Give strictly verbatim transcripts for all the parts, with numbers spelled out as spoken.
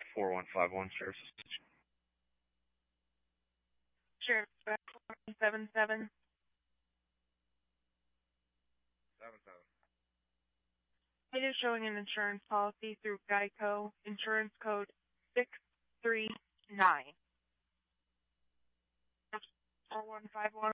four one five one, Sheriff's Assistant. Sheriff's one seven seven. Seven seven. It is showing an insurance policy through Geico, insurance code six three nine. four one five one.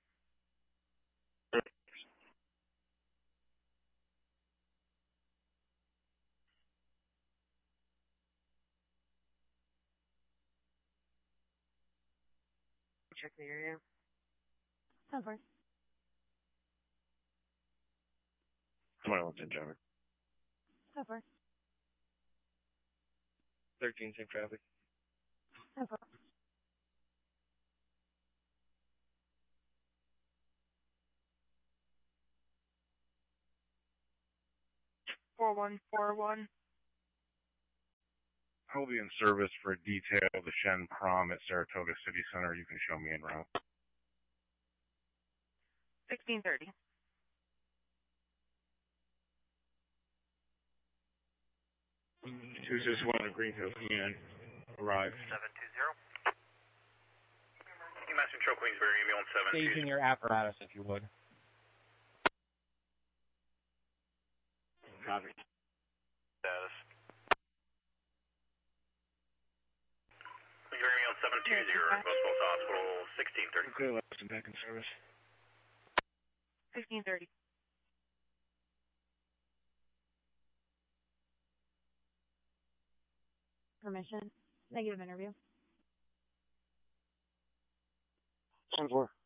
Check the area. Over. Somebody wants in traffic. Over. thirteen, same traffic. Over. four one four one. I will be in service for a detail of the Shen Prom at Saratoga City Center. You can show me en route. sixteen thirty. two six one Greenfield, command. Arrive. seven two zero. Master Control, Queensbury, ambulance seven two zero. Staging your apparatus, if you would. Copy. Status. Queensbury, ambulance seven two zero, Westfield Hospital, sixteen thirty. Okay, listen, back in service. sixteen thirty. Permission. Negative interview. ten four.